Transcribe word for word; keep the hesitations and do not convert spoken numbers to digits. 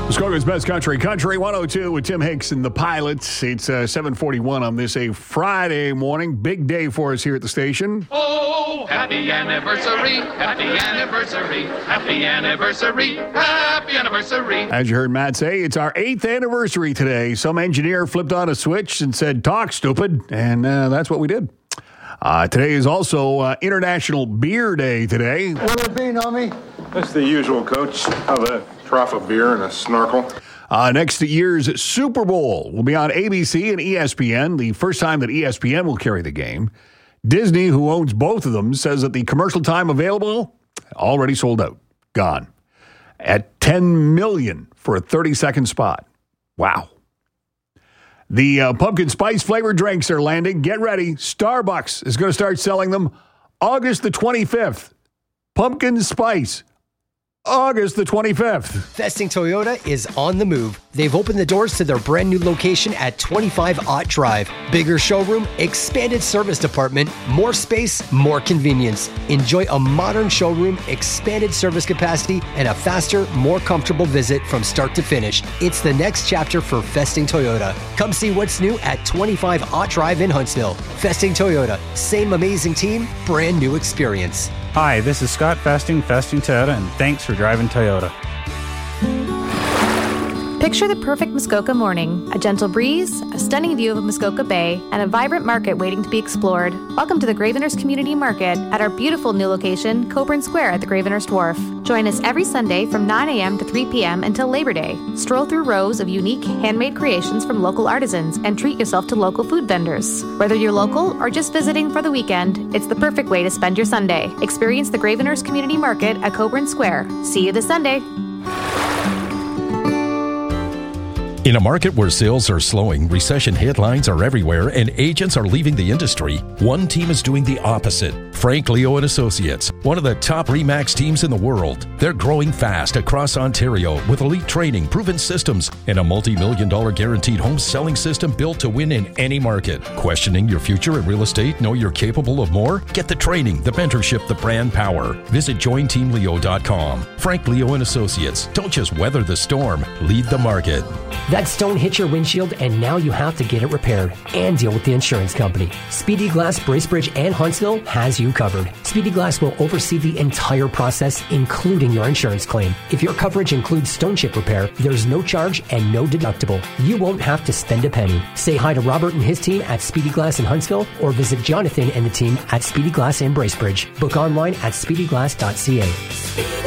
Muskoka's Best Country, Country one oh two with Tim Hicks and the Pilots. It's uh, seven forty-one on this a Friday morning. Big day for us here at the station. Oh, happy anniversary, happy anniversary, happy anniversary, happy anniversary. As you heard Matt say, it's our eighth anniversary today. Some engineer flipped on a switch and said, talk, stupid, and uh, that's what we did. Uh, today is also uh, International Beer Day today. What'll it be, Nomi? That's the usual, Coach. Have a trough of beer and a snorkel. Uh, next year's Super Bowl will be on A B C and E S P N, the first time that E S P N will carry the game. Disney, who owns both of them, says that the commercial time available already sold out. Gone. At ten million dollars for a thirty-second spot. Wow. The uh, pumpkin spice flavored drinks are landing. Get ready. Starbucks is going to start selling them August the twenty-fifth. Pumpkin spice. August the twenty-fifth. Festing Toyota is on the move. They've opened the doors to their brand new location at twenty-five Ott Drive. Bigger showroom, expanded service department, more space, more convenience. Enjoy a modern showroom, expanded service capacity, and a faster, more comfortable visit from start to finish. It's the next chapter for Festing Toyota. Come see what's new at twenty-five Ott Drive in Huntsville. Festing Toyota. Same amazing team, brand new experience. Hi, this is Scott Festing, Festing Toyota, and thanks for driving Toyota. Picture the perfect Muskoka morning. A gentle breeze, a stunning view of Muskoka Bay, and a vibrant market waiting to be explored. Welcome to the Gravenhurst Community Market at our beautiful new location, Coburn Square at the Gravenhurst Wharf. Join us every Sunday from nine a.m. to three p.m. until Labor Day. Stroll through rows of unique handmade creations from local artisans and treat yourself to local food vendors. Whether you're local or just visiting for the weekend, it's the perfect way to spend your Sunday. Experience the Gravenhurst Community Market at Coburn Square. See you this Sunday. In a market where sales are slowing, recession headlines are everywhere, and agents are leaving the industry, one team is doing the opposite. Frank Leo and Associates, one of the top RE/MAX teams in the world. They're growing fast across Ontario with elite training, proven systems, and a multi-million dollar guaranteed home selling system built to win in any market. Questioning your future in real estate? Know you're capable of more? Get the training, the mentorship, the brand power. Visit join team leo dot com. Frank Leo and Associates. Don't just weather the storm, lead the market. That stone hit your windshield and now you have to get it repaired and deal with the insurance company. Speedy Glass Bracebridge and Huntsville has you covered. Speedy Glass will oversee the entire process, including your insurance claim. If your coverage includes stone chip repair, there's no charge and no deductible. You won't have to spend a penny. Say hi to Robert and his team at Speedy Glass in Huntsville or visit Jonathan and the team at Speedy Glass in Bracebridge. Book online at speedy glass dot c a.